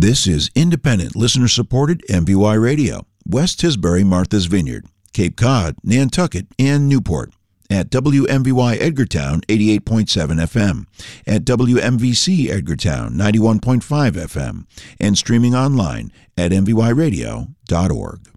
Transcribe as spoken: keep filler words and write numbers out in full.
This is independent, listener-supported M V Y Radio, West Tisbury, Martha's Vineyard, Cape Cod, Nantucket, and Newport. At W M V Y Edgartown, eighty-eight point seven F M, at W M V C Edgartown, ninety-one point five F M, and streaming online at m v y radio dot org.